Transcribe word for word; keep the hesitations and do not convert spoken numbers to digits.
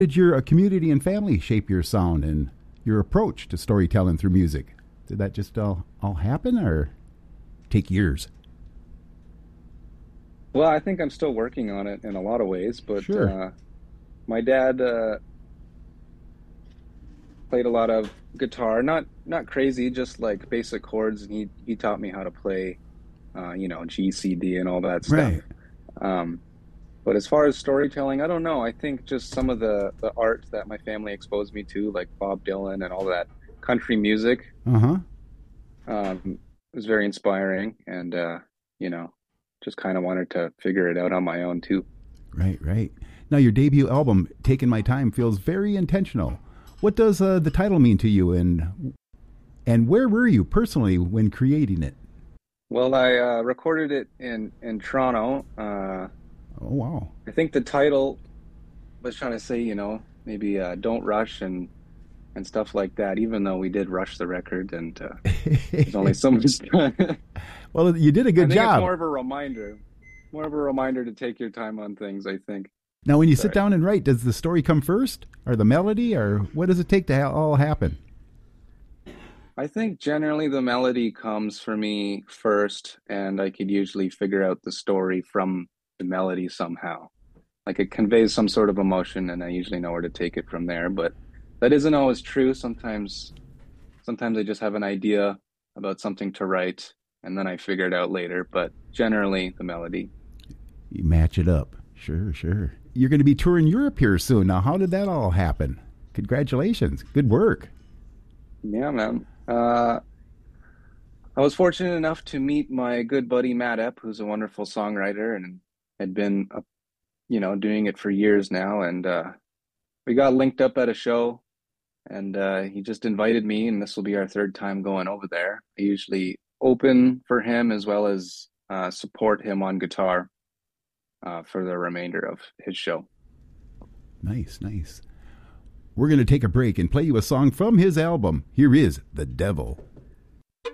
Did your uh, community and family shape your sound and your approach to storytelling through music? Did that just all, all happen or take years? Well, I think I'm still working on it in a lot of ways, but Sure. uh, my dad uh, played a lot of guitar, not not crazy, just like basic chords, and he he taught me how to play, uh, you know, G, C, D, and all that stuff. Right. Um, but as far as storytelling, I don't know. I think just some of the the art that my family exposed me to, like Bob Dylan and all that country music, Uh huh. um, was very inspiring, and uh, you know, just kind of wanted to figure it out on my own too. Right, right. Now, your debut album, Taking My Time, feels very intentional. What does uh, the title mean to you, and and where were you personally when creating it? Well, I uh, recorded it in in Toronto. Uh, Oh, wow. I think the title was trying to say, you know, maybe uh, don't rush and and stuff like that. Even though we did rush the record, and uh, there's only so much time. Well, you did a I good think it's job. more of a reminder, more of a reminder to take your time on things. I think. Now, when you sit Sorry. down and write, does the story come first, or the melody, or what does it take to ha- all happen? I think generally the melody comes for me first, and I could usually figure out the story from the melody somehow. Like it conveys some sort of emotion, and I usually know where to take it from there. But that isn't always true. Sometimes, sometimes I just have an idea about something to write, and then I figure it out later. But generally, the melody. You match it up. Sure, sure. You're going to be touring Europe here soon. Now, how did that all happen? Congratulations. Good work. Yeah, man. Uh, I was fortunate enough to meet my good buddy Matt Epp, who's a wonderful songwriter and had been, uh, you know, doing it for years now. And uh, we got linked up at a show, and uh, he just invited me, and this will be our third time going over there. I usually open for him as well as uh, support him on guitar uh, for the remainder of his show. Nice, nice. We're going to take a break and play you a song from his album. Here is The Devil.